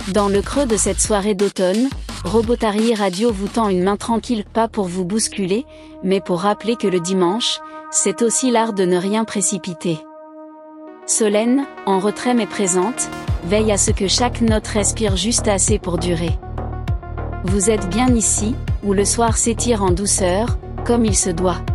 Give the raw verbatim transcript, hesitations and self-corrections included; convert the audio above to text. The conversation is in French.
Dans le creux de cette soirée d'automne, Robotary Radio vous tend une main tranquille, pas pour vous bousculer, mais pour rappeler que le dimanche, c'est aussi l'art de ne rien précipiter. Solène, en retrait mais présente, veille à ce que chaque note respire juste assez pour durer. Vous êtes bien ici, où le soir s'étire en douceur, comme il se doit.